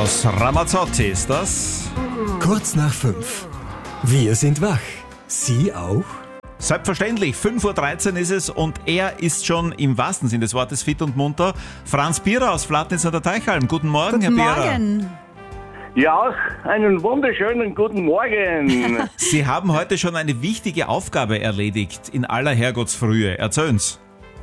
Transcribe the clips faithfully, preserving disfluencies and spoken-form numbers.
Eros Ramazzotti ist das. Kurz nach fünf. Wir sind wach. Sie auch? Selbstverständlich, fünf Uhr dreizehn ist es und er ist schon im wahrsten Sinne des Wortes fit und munter. Franz Bierer aus Flatnitz an der Teichhalm. Guten Morgen, Guten Herr Bierer. Morgen. Ja, einen wunderschönen guten Morgen. Sie haben heute schon eine wichtige Aufgabe erledigt in aller Herrgottsfrühe. Erzählen's.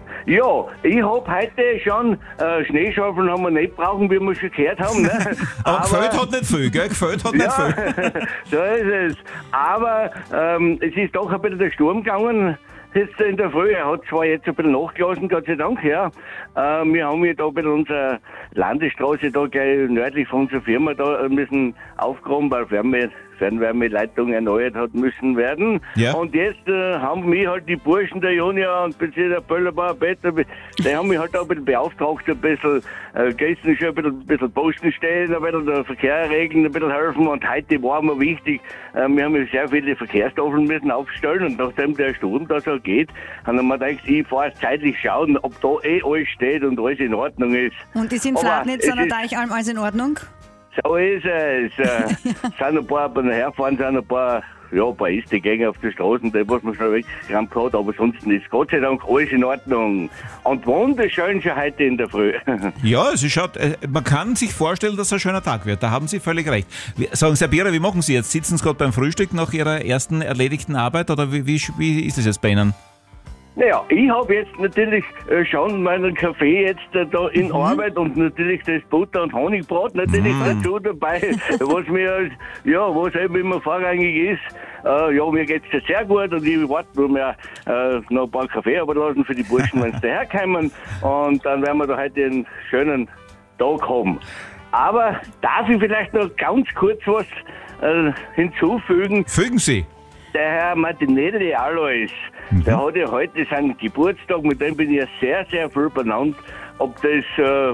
Ja, ich hab heute schon, äh, Schneeschaufeln haben wir nicht brauchen, wie wir schon gehört haben. Ne? Aber gefällt hat nicht viel, gell? Gefällt hat nicht ja, viel. so ist es. Aber ähm, es ist doch ein bisschen der Sturm gegangen. Jetzt in der Früh, er hat zwar jetzt ein bisschen nachgelassen, Gott sei Dank, ja. Äh, wir haben ja da ein bisschen unsere Landesstraße da gleich nördlich von unserer Firma da müssen aufgraben, weil Fernwärme, Fernwärmeleitung erneuert hat müssen werden. Ja. Und jetzt äh, haben mich halt die Burschen, der Junior und beziehungsweise der Böllerbauer Peter, die haben mich halt auch ein bisschen beauftragt, ein bisschen, äh, gestern schon ein bisschen, ein bisschen Posten stellen, ein bisschen den Verkehr regeln, ein bisschen helfen und heute war mir wichtig, äh, wir haben ja sehr viele Verkehrstafeln müssen aufstellen und nachdem der Sturm da so geht, haben wir gedacht, ich fahre zeitlich schauen, ob da eh alles steht und alles in Ordnung ist. Und ist in Aber Flatnitz es an der ist- Teichhalm alles in Ordnung? So ist es. Äh, sind ein paar, beim Herfahren sind ein paar, ja, ein paar Istegänge auf der Straße, die was man schon weggerammt hat, aber sonst ist Gott sei Dank alles in Ordnung. Und wunderschön schon heute in der Früh. Ja, es ist, schaut, äh, man kann sich vorstellen, dass es ein schöner Tag wird. Da haben Sie völlig recht. Wie- Sagen Sie, Herr Bierer, wie machen Sie jetzt? Sitzen Sie gerade beim Frühstück nach Ihrer ersten erledigten Arbeit oder wie, wie, wie ist es jetzt bei Ihnen? Naja, ich habe jetzt natürlich äh, schon meinen Kaffee jetzt äh, da in Arbeit und natürlich das Butter- und Honigbrot natürlich dazu dabei, was mir, als- ja, was eben immer vorrangig ist. Äh, ja, mir geht's ja sehr gut und ich warte nur mehr äh, noch ein paar Kaffee lassen für die Burschen, wenn sie daherkommen und dann werden wir da heute einen schönen Tag haben. Aber darf ich vielleicht noch ganz kurz was äh, hinzufügen? Fügen Sie. Der Herr Martinelli Alois, der hat ja heute seinen Geburtstag, mit dem bin ich ja sehr, sehr viel benannt. Ob das äh,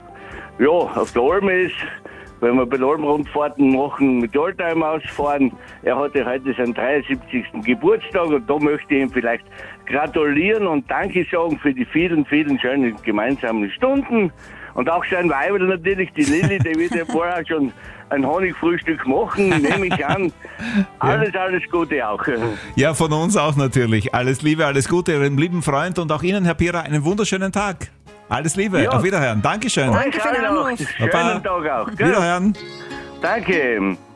ja, auf der Alm ist, wenn wir bei der Alm-Rundfahrten machen, mit Oldtimer ausfahren. Er hatte heute seinen dreiundsiebzigsten Geburtstag und da möchte ich ihm vielleicht gratulieren und Danke sagen für die vielen, vielen schönen gemeinsamen Stunden. Und auch sein Weibel natürlich, die Lilly, die wird ja vorher schon ein Honigfrühstück machen, nehme ich an. Alles, alles Gute auch. Ja, von uns auch natürlich. Alles Liebe, alles Gute, Ihrem lieben Freund und auch Ihnen, Herr Bierer, einen wunderschönen Tag. Alles Liebe, Ja. auf Wiederhören. Danschön. Danke für den Euch allen Anruf. auch. Schönen Baba. Tag auch. Gell? Wiederhören. Danke.